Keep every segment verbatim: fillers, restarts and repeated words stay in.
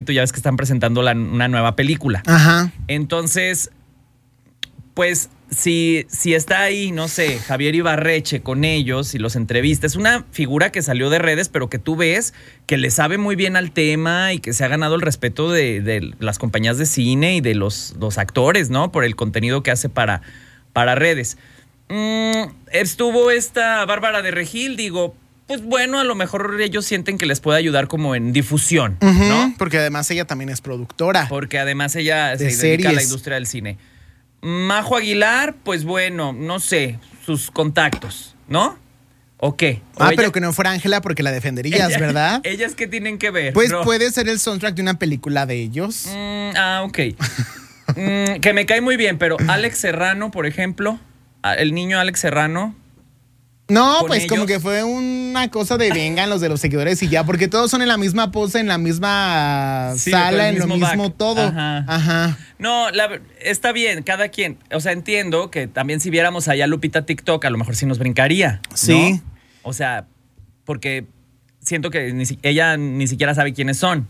tú ya ves que están presentando la, una nueva película. Ajá. Entonces, pues si, si está ahí, no sé, Javier Ibarreche con ellos y los entrevista, es una figura que salió de redes, pero que tú ves que le sabe muy bien al tema y que se ha ganado el respeto de, de las compañías de cine y de los, los actores, ¿no? Por el contenido que hace para, para redes. Mm, estuvo esta Bárbara de Regil, digo, pues bueno, a lo mejor ellos sienten que les puede ayudar como en difusión, uh-huh, ¿no? Porque además ella también es productora. Porque además ella de se series. dedica a la industria del cine. Majo Aguilar, pues bueno, no sé, sus contactos, ¿no? ¿O qué? ¿O ah, ella, pero que no fuera Ángela porque la defenderías, ella, ¿verdad? ¿Ellas qué tienen que ver? Pues no. puede ser el soundtrack de una película de ellos. Mm, ah, ok. mm, que me cae muy bien, pero Alex Serrano, por ejemplo, el niño Alex Serrano. No, pues ellos. como que fue una cosa de vengan los de los seguidores y ya, porque todos son en la misma pose, en la misma sí, sala, en mismo lo mismo back. Todo. Ajá. Ajá. No, la, está bien, cada quien. O sea, entiendo que también si viéramos allá Lupita TikTok, a lo mejor sí nos brincaría. Sí. ¿no? O sea, porque siento que ni, ella ni siquiera sabe quiénes son.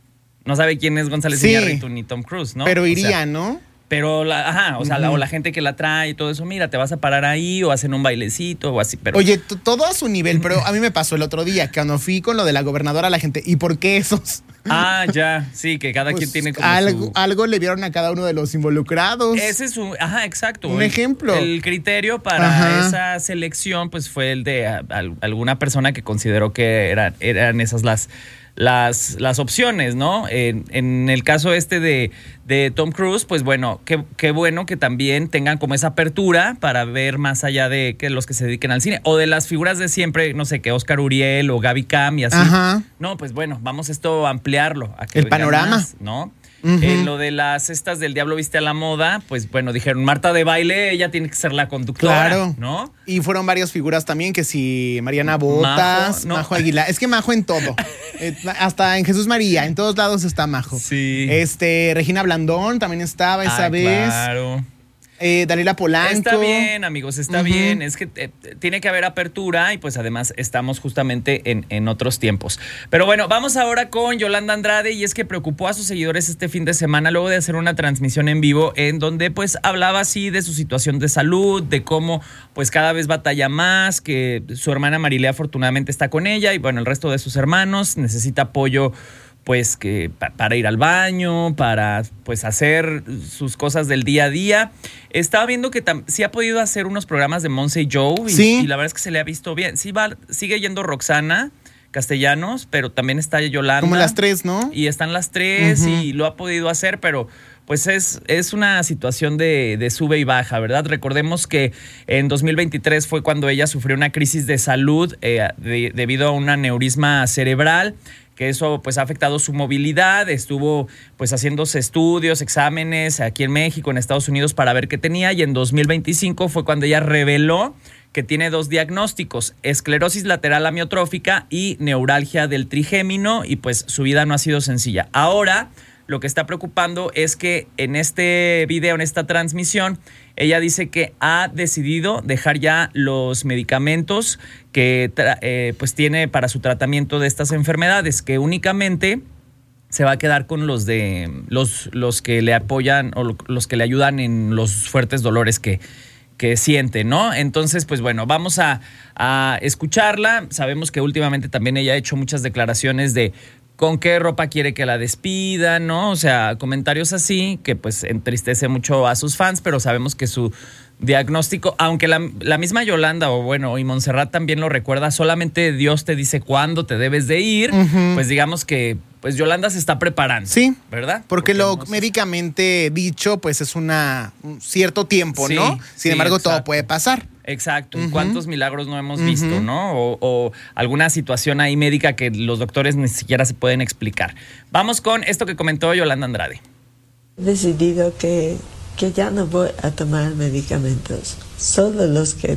No sabe quién es González sí, Iñárritu ni Tom Cruise, ¿no? Pero iría, o sea, ¿no? Pero, la, ajá, o sea, uh-huh. la, o la gente que la trae y todo eso, mira, te vas a parar ahí o hacen un bailecito o así, pero... Oye, t- todo a su nivel, pero a mí me pasó el otro día, que cuando fui con lo de la gobernadora, la gente, ¿y por qué esos? Ah, ya, sí, que cada pues quien tiene como algo, su... algo le vieron a cada uno de los involucrados. Ese es un, ajá, exacto. Un el, ejemplo. El criterio para ajá. esa selección, pues fue el de a, a, alguna persona que consideró que eran, eran esas las... Las, las opciones, ¿no? En, en el caso este de, de Tom Cruise, pues bueno, qué, qué bueno que también tengan como esa apertura para ver más allá de que los que se dediquen al cine o de las figuras de siempre, no sé, que Oscar Uriel o Gaby Cam y así. Ajá. No, pues bueno, vamos esto a ampliarlo. A que el panorama. Más, ¿no? Uh-huh. En lo de las estas del Diablo Viste a la Moda, pues bueno, dijeron Marta de Baile, ella tiene que ser la conductora, claro. ¿no? Y fueron varias figuras también, que si Mariana Botas, Majo, no. Majo Aguilar. Es que Majo en todo. eh, hasta en Jesús María, en todos lados está Majo. Sí. Este, Regina Blandón también estaba esa ah, vez. Claro. Eh, Dalila Polanco. Está bien, amigos, está uh-huh. bien. Es que eh, tiene que haber apertura y pues además estamos justamente en, en otros tiempos. Pero bueno, vamos ahora con Yolanda Andrade y es que preocupó a sus seguidores este fin de semana luego de hacer una transmisión en vivo en donde pues hablaba así de su situación de salud, de cómo pues cada vez batalla más, que su hermana Marilea afortunadamente está con ella y bueno, el resto de sus hermanos necesita apoyo pues que pa- para ir al baño, para pues hacer sus cosas del día a día. Estaba viendo que tam- sí ha podido hacer unos programas de Monse y Joe y, ¿Sí? y la verdad es que se le ha visto bien. Sí va, sigue yendo Roxana Castellanos, pero también está Yolanda. Como las tres, ¿no? Y están las tres uh-huh. y lo ha podido hacer, pero pues es, es una situación de, de sube y baja, ¿verdad? Recordemos que en dos mil veintitrés fue cuando ella sufrió una crisis de salud eh, de, debido a un aneurisma cerebral, que eso pues ha afectado su movilidad, estuvo pues haciéndose estudios, exámenes aquí en México, en Estados Unidos para ver qué tenía y en dos mil veinticinco fue cuando ella reveló que tiene dos diagnósticos, esclerosis lateral amiotrófica y neuralgia del trigémino y pues su vida no ha sido sencilla. Ahora lo que está preocupando es que en este video, en esta transmisión, ella dice que ha decidido dejar ya los medicamentos que tra- eh, pues tiene para su tratamiento de estas enfermedades, que únicamente se va a quedar con los de los, los que le apoyan o los que le ayudan en los fuertes dolores que, que siente, ¿no? Entonces, pues bueno, vamos a, a escucharla. Sabemos que últimamente también ella ha hecho muchas declaraciones de con qué ropa quiere que la despidan, ¿no? O sea, comentarios así que pues entristece mucho a sus fans, pero sabemos que su diagnóstico, aunque la, la misma Yolanda o bueno, y Montserrat también lo recuerda, solamente Dios te dice cuándo te debes de ir, uh-huh. pues digamos que pues Yolanda se está preparando. Sí, ¿verdad? Porque, porque lo no médicamente dicho pues es una un cierto tiempo, sí, ¿no? Sin sí, embargo, exacto. todo puede pasar. Exacto. Uh-huh. ¿Cuántos milagros no hemos uh-huh. visto, no? O, o alguna situación ahí médica que los doctores ni siquiera se pueden explicar. Vamos con esto que comentó Yolanda Andrade. He decidido que, que ya no voy a tomar medicamentos, solo los que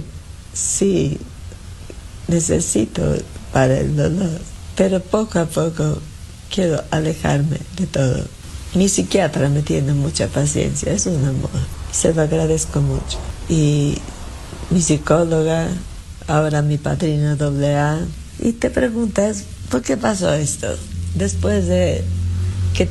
sí necesito para el dolor. Pero poco a poco quiero alejarme de todo. Mi psiquiatra me tiene mucha paciencia, es un amor. Se lo agradezco mucho. Y mi psicóloga, ahora mi padrino doble A. Y te preguntas, ¿por qué pasó esto? Después de